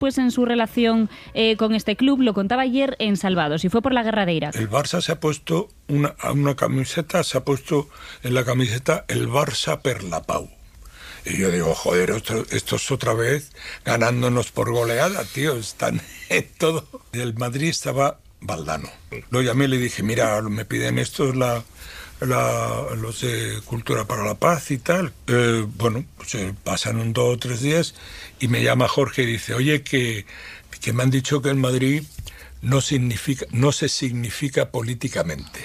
pues en su relación con este club, lo contaba ayer en Salvados, y fue por la guerra de Irak. El Barça se ha puesto una camiseta, se ha puesto en la camiseta el Barça per la Pau. Y yo digo, joder, esto es otra vez ganándonos por goleada, tío, están en todo. El Madrid estaba Valdano. Lo llamé y le dije, mira, me piden estos los de Cultura para la Paz y tal. Bueno, pues pasan 2 o 3 días y me llama Jorge y dice, oye, que me han dicho que el Madrid no se significa políticamente.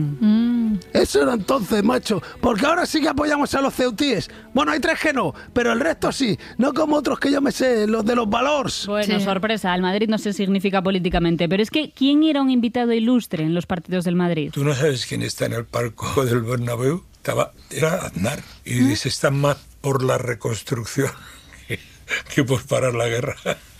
Eso era entonces, macho, porque ahora sí que apoyamos a los ceutíes. Bueno, hay 3 que no, pero el resto sí, no como otros que yo me sé, los de los valores. Bueno, sorpresa, el Madrid no se significa políticamente, pero es que ¿quién era un invitado ilustre en los partidos del Madrid? ¿Tú no sabes quién está en el palco del Bernabéu? Era Aznar, y dice, está más por la reconstrucción que por parar la guerra.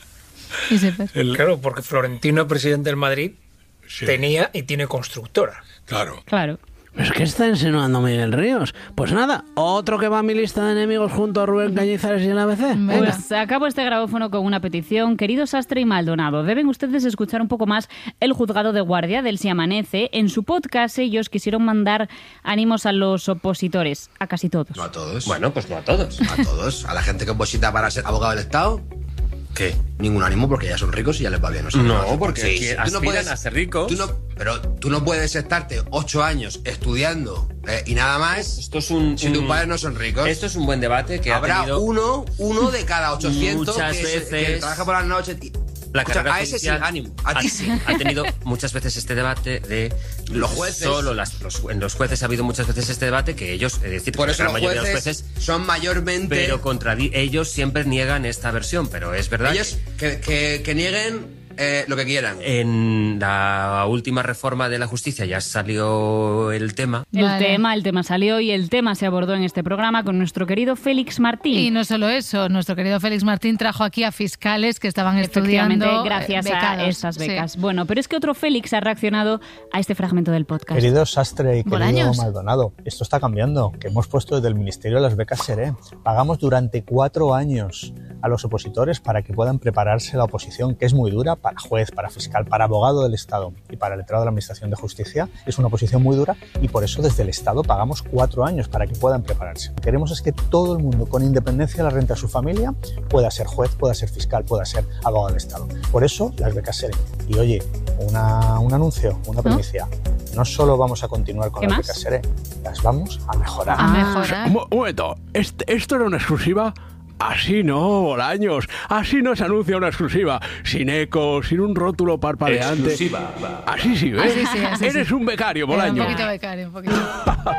Claro, porque Florentino, presidente del Madrid, tenía y tiene constructora. Claro. ¿Pero qué está insinuando Miguel Ríos? Pues nada, otro que va a mi lista de enemigos junto a Rubén Cañizares y el ABC. Pues acabo este grabófono con una petición. Queridos Sastre y Maldonado, deben ustedes escuchar un poco más El Juzgado de Guardia del Si Amanece. En su podcast ellos quisieron mandar ánimos a los opositores, a casi todos. No a todos. Bueno, pues no a todos. A todos. A la gente que oposita para ser abogado del Estado, ¿qué? Ningún ánimo porque ya son ricos y ya les va bien. No, porque aspiran a ser ricos. Pero tú no puedes estarte 8 años estudiando y nada más si tus padres no son ricos. Esto es un buen debate que habrá ha tenido uno de cada 800 muchas veces que trabaja por las noches. La carrera a ese sí, ánimo. A ti sí. Ha tenido muchas veces este debate de los jueces. En los jueces ha habido muchas veces este debate que ellos, es decir, por eso la mayoría de los jueces son mayormente. Pero ellos siempre niegan esta versión, pero es verdad. Ellos que nieguen lo que quieran. En la última reforma de la justicia ya salió el tema. El tema salió y el tema se abordó en este programa con nuestro querido Félix Martín. Y no solo eso, nuestro querido Félix Martín trajo aquí a fiscales que estaban estudiando gracias becados. a esas becas. Sí. Bueno, pero es que otro Félix ha reaccionado a este fragmento del podcast. Querido Sastre y querido Maldonado, esto está cambiando, que hemos puesto desde el Ministerio de las Becas SERE. Pagamos durante 4 años a los opositores para que puedan prepararse la oposición, que es muy dura para juez, para fiscal, para abogado del Estado y para letrado de la Administración de Justicia. Es una oposición muy dura y por eso desde el Estado pagamos 4 años para que puedan prepararse. Lo que queremos es que todo el mundo, con independencia de la renta de su familia, pueda ser juez, pueda ser fiscal, pueda ser abogado del Estado. Por eso las becas SERE. Y oye, un anuncio, una primicia. No solo vamos a continuar con las becas SERE, las vamos a mejorar. Un momento, ¿esto era una exclusiva? Así no, Bolaños. Así no se anuncia una exclusiva. Sin eco, sin un rótulo parpadeante. Exclusiva. Así sí, ¿ves? Así sí. Eres un becario, Bolaños. Un poquito becario, un poquito.